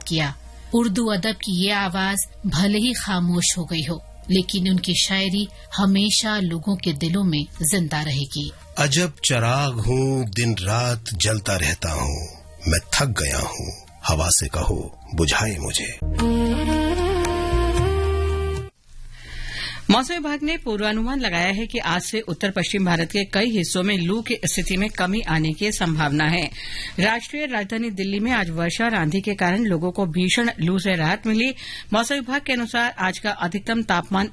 किया। उर्दू अदब की ये आवाज भले ही खामोश हो गई हो, लेकिन उनकी शायरी हमेशा लोगों के दिलों में जिंदा रहेगी। अजब चराग हूँ, दिन रात जलता रहता हूँ, मैं थक गया हूँ, हवा से कहो बुझाए मुझे। मौसम विभाग ने पूर्वानुमान लगाया है कि आज से उत्तर पश्चिम भारत के कई हिस्सों में लू की स्थिति में कमी आने की संभावना है। राष्ट्रीय राजधानी दिल्ली में आज वर्षा और आंधी के कारण लोगों को भीषण लू से राहत मिली। मौसम विभाग के अनुसार आज का अधिकतम तापमान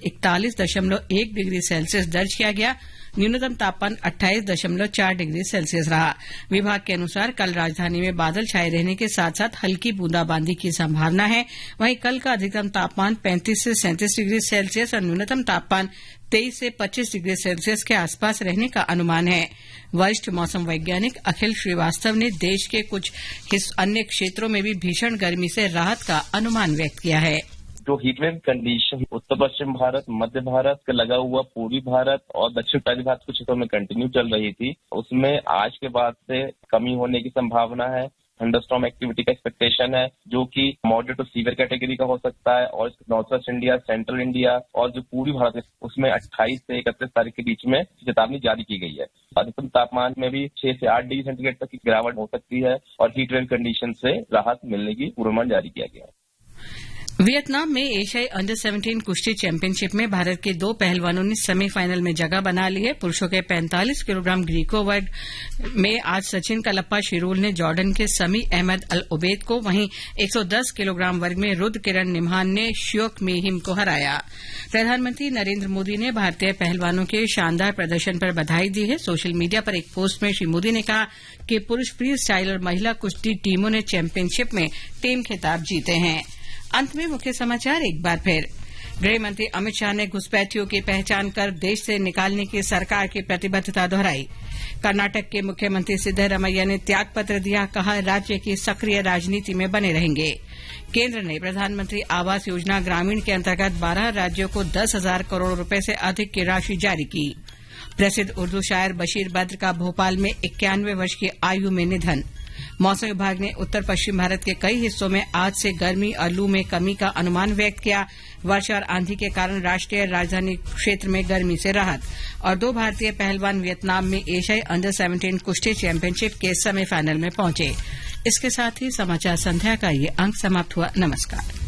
41.1 डिग्री सेल्सियस दर्ज किया गया। न्यूनतम तापमान 28.4 डिग्री सेल्सियस रहा। विभाग के अनुसार कल राजधानी में बादल छाये रहने के साथ साथ हल्की बूंदाबांदी की संभावना है। वहीं कल का अधिकतम तापमान 35 से 37 डिग्री सेल्सियस और न्यूनतम तापमान 23 से 25 डिग्री सेल्सियस के आसपास रहने का अनुमान है। वरिष्ठ मौसम वैज्ञानिक अखिल श्रीवास्तव ने देश के कुछ अन्य क्षेत्रों में भी भीषण गर्मी से राहत का अनुमान व्यक्त किया है। जो हीटवेव कंडीशन उत्तर पश्चिम भारत, मध्य भारत का लगा हुआ पूर्वी भारत और दक्षिण उत्तरी भारत कुछ हिस्सों में कंटिन्यू चल रही थी, उसमें आज के बाद से कमी होने की संभावना है। थंडरस्टॉर्म एक्टिविटी का एक्सपेक्टेशन है, जो कि मॉडरेट टू सीवियर कैटेगरी का हो सकता है और north west India, central India और जो पूर्वी भारत है उसमें 28 से 31 तारीख के बीच में चेतावनी जारी की गई है। अधिकतम तापमान में भी 6 से 8 डिग्री सेंटीग्रेड तक की गिरावट हो सकती है और हीटवेव कंडीशन से राहत मिलने की पूर्वानुमान जारी किया गया है। वियतनाम में एशियाई अंडर 17 कुश्ती चैंपियनशिप में भारत के 2 पहलवानों ने सेमीफाइनल में जगह बना ली है। पुरुषों के 45 किलोग्राम ग्रीको वर्ग में आज सचिन कलप्पा शिरोल ने जॉर्डन के समी अहमद अल उबैद को, वहीं 110 किलोग्राम वर्ग में रुद्र किरण निम्हान ने श्योक मीहिम को हराया। प्रधानमंत्री नरेंद्र मोदी ने भारतीय पहलवानों के शानदार प्रदर्शन पर बधाई दी है। सोशल मीडिया पर एक पोस्ट में श्री मोदी ने कहा कि पुरुष फ्री स्टाइल और महिला कुश्ती टीमों ने चैंपियनशिप में टीम खिताब जीते हैं। अंत में मुख्य समाचार एक बार फिर। गृह मंत्री अमित शाह ने घुसपैठियों की पहचान कर देश से निकालने की सरकार की प्रतिबद्धता दोहराई। कर्नाटक के मुख्यमंत्री सिद्धरमैया ने त्यागपत्र दिया, कहा राज्य की सक्रिय राजनीति में बने रहेंगे। केंद्र ने प्रधानमंत्री आवास योजना ग्रामीण के अंतर्गत 12 राज्यों को 10,000 करोड़ रुपए से अधिक की राशि जारी की। प्रसिद्ध उर्दू शायर बशीर बद्र का भोपाल में 91 वर्ष की आयु में निधन। मौसम विभाग ने उत्तर पश्चिम भारत के कई हिस्सों में आज से गर्मी और लू में कमी का अनुमान व्यक्त किया। वर्षा और आंधी के कारण राष्ट्रीय राजधानी क्षेत्र में गर्मी से राहत। और 2 भारतीय पहलवान वियतनाम में एशियाई अंडर 17 कुश्ती चैंपियनशिप के सेमीफाइनल में पहुंचे। इसके साथ ही समाचार संध्या का ये अंक समाप्त हुआ। नमस्कार।